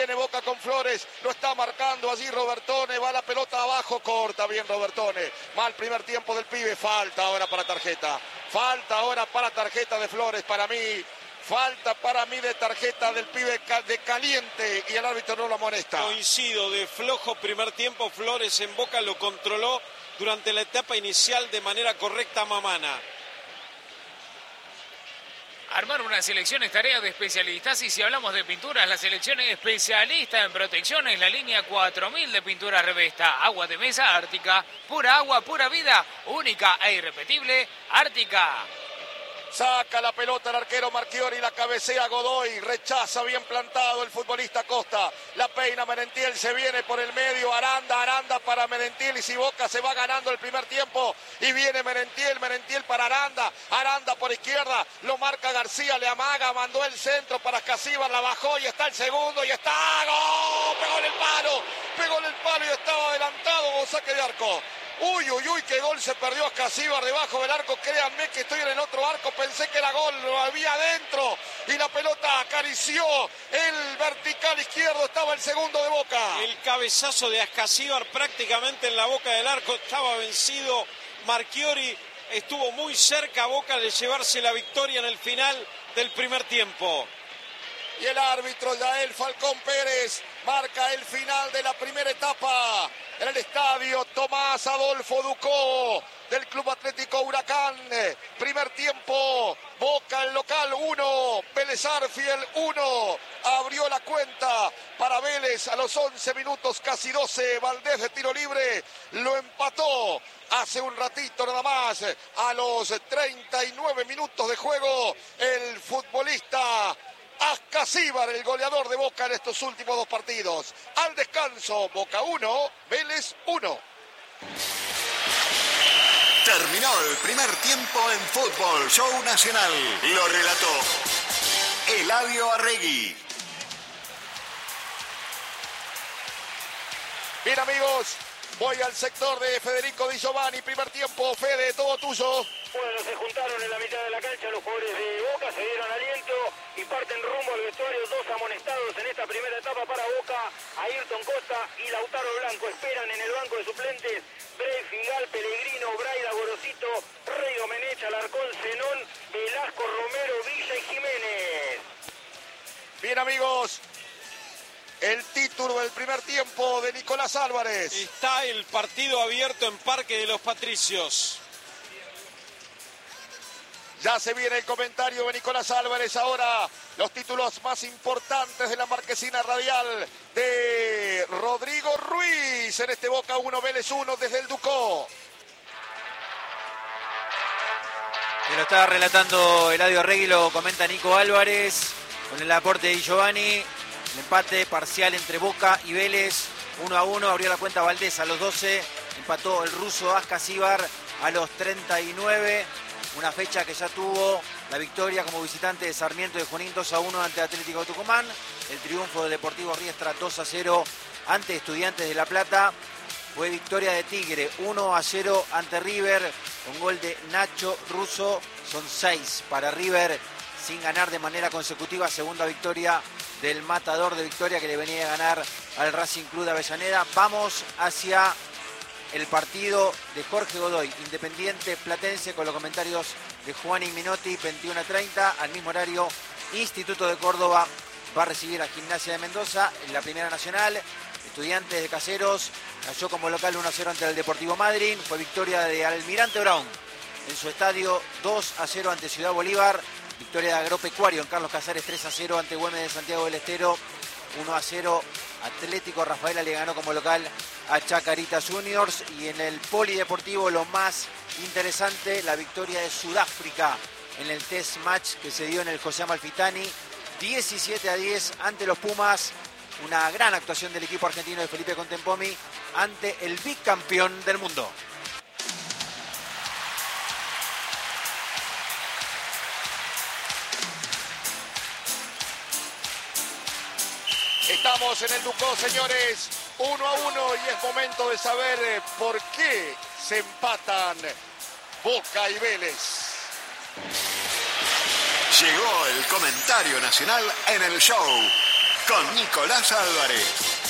lo está marcando allí Robertone, va la pelota abajo, corta bien Robertone, mal primer tiempo del pibe, falta ahora para tarjeta de Flores para mí. Falta para mí de tarjeta del pibe de caliente y el árbitro no lo amonesta. Coincido, de flojo primer tiempo, Flores en Boca lo controló durante la etapa inicial de manera correcta Mamana. Armar una selección es tarea de especialistas y si hablamos de pinturas, la selección es especialista en protección, es la línea 4000 de pintura Revesta. Agua de mesa Ártica, pura agua, pura vida, única e irrepetible, Ártica. Saca la pelota el arquero Marchiori, la cabecea Godoy, rechaza bien plantado el futbolista Costa, la peina Merentiel, se viene por el medio, Aranda para Merentiel y si Boca se va ganando el primer tiempo y viene Merentiel para Aranda por izquierda, lo marca García, le amaga, mandó el centro para Ascasíbar, la bajó y está el segundo y está, ¡gol! Pegó en el palo y estaba adelantado con saque de arco. Uy, qué gol se perdió Ascasíbar debajo del arco, créanme que estoy en el otro arco, pensé que era gol, lo había adentro y la pelota acarició el vertical izquierdo, estaba el segundo de Boca. El cabezazo de Ascasíbar prácticamente en la boca del arco, estaba vencido Marchiori, estuvo muy cerca a Boca de llevarse la victoria en el final del primer tiempo. Y el árbitro Yael Falcón Pérez marca el final de la primera etapa en el estadio Tomás más Adolfo Ducó del Club Atlético Huracán. Primer tiempo, Boca el local 1, Vélez Arfiel 1. Abrió la cuenta para Vélez a los 11 minutos, casi 12. Valdés de tiro libre lo empató hace un ratito nada más. A los 39 minutos de juego, el futbolista Ascasíbar, el goleador de Boca en estos últimos 2 partidos. Al descanso, Boca 1, Vélez 1. Terminó el primer tiempo en Fútbol Show Nacional. Lo relató Eladio Arregui. Bien, amigos, voy al sector de Federico Di Giovanni. Primer tiempo, Fede, todo tuyo. Bueno, se juntaron en la mitad de la cancha los jugadores de Boca, se dieron aliento y parten rumbo al vestuario. 2 amonestados en esta primera etapa para Boca. Ayrton Costa y Lautaro Blanco esperan en el banco de suplentes. Bray, Figal, Pellegrino, Braida, Gorosito, Rey Domenech, Alarcón, Zenón, Velasco, Romero, Villa y Jiménez. Bien, amigos, el título del primer tiempo de Nicolás Álvarez. Está el partido abierto en Parque de los Patricios. Ya se viene el comentario de Nicolás Álvarez. Ahora los títulos más importantes de la marquesina radial de Rodrigo Ruiz en este Boca 1, Vélez 1 desde el Ducó. Que lo estaba relatando Eladio Arregui, lo comenta Nico Álvarez con el aporte de Di Giovanni. El empate parcial entre Boca y Vélez 1-1. Abrió la cuenta Valdés a los 12. Empató el ruso Ascasíbar a los 39. Una fecha que ya tuvo la victoria como visitante de Sarmiento de Junín 2-1 ante Atlético de Tucumán. El triunfo del Deportivo Riestra 2-0 ante Estudiantes de La Plata. Fue victoria de Tigre 1-0 ante River con gol de Nacho Russo. Son 6 para River sin ganar de manera consecutiva. Segunda victoria del Matador de Victoria que le venía a ganar al Racing Club de Avellaneda. Vamos hacia el partido de Jorge Godoy, Independiente Platense, con los comentarios de Juan y Minotti. 21:30, al mismo horario, Instituto de Córdoba va a recibir a Gimnasia de Mendoza en la Primera Nacional. Estudiantes de Caseros cayó como local 1-0 ante el Deportivo Madryn. Fue victoria de Almirante Brown en su estadio 2-0 ante Ciudad Bolívar. Victoria de Agropecuario en Carlos Casares 3-0 ante Güemes de Santiago del Estero. 1-0 Atlético Rafaela le ganó como local a Chacarita Juniors. Y en el polideportivo lo más interesante, la victoria de Sudáfrica en el test match que se dio en el José Amalfitani 17-10 ante los Pumas. Una gran actuación del equipo argentino de Felipe Contempomi ante el bicampeón del mundo. Estamos en el Ducó, señores, 1-1 y es momento de saber por qué se empatan Boca y Vélez. Llegó el comentario nacional en el show con Nicolás Álvarez.